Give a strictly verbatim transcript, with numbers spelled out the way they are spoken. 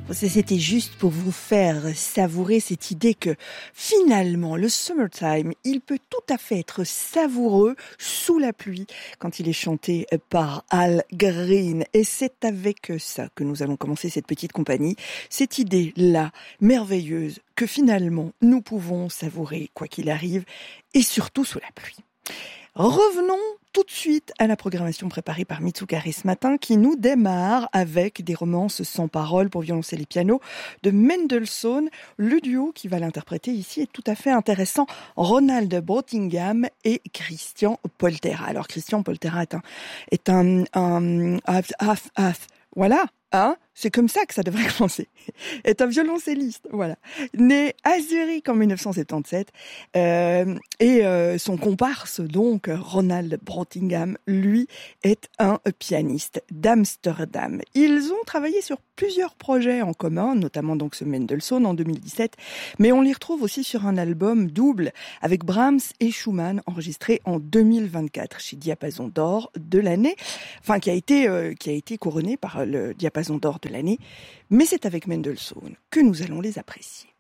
C'était juste pour vous faire savourer cette idée que finalement le summertime, il peut tout à fait être savoureux sous la pluie quand il est chanté par Al Green. Et c'est avec ça que nous allons commencer cette petite compagnie, cette idée-là merveilleuse que finalement nous pouvons savourer quoi qu'il arrive et surtout sous la pluie. Revenons tout de suite à la programmation préparée par Mitsukari ce matin qui nous démarre avec des romances sans paroles pour violoncelle et piano de Mendelssohn. Le duo qui va l'interpréter ici est tout à fait intéressant. Ronald Brottingham et Christian Poltera. Alors Christian Poltera est un... est un, un, un, un, un voilà, hein, c'est comme ça que ça devrait commencer. Est un violoncelliste, voilà. Né à Zurich en dix-neuf cent soixante-dix-sept, euh, et euh, son comparse, donc, Ronald Brottingham, lui, est un pianiste d'Amsterdam. Ils ont travaillé sur plusieurs projets en commun, notamment donc ce Mendelssohn en deux mille dix-sept, mais on les retrouve aussi sur un album double avec Brahms et Schumann, enregistré en deux mille vingt-quatre chez Diapason d'Or de l'année, enfin qui a été euh, qui a été couronné par le Diapason d'Or de l'année, mais c'est avec Mendelssohn que nous allons les apprécier.